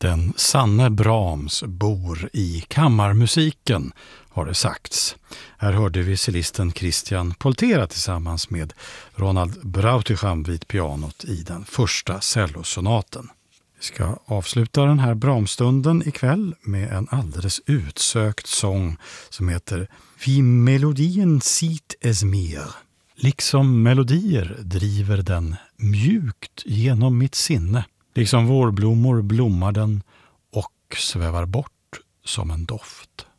Den sanne Brahms bor i kammarmusiken, har det sagts. Här hörde vi cellisten Christian Poltera tillsammans med Ronald Brautigam vid pianot i den första cellosonaten. Vi ska avsluta den här Brahmstunden ikväll med en alldeles utsökt sång som heter Wie Melodien zieht es mir. Liksom melodier driver den mjukt genom mitt sinne. Liksom vårblommor blommar den och svävar bort som en doft.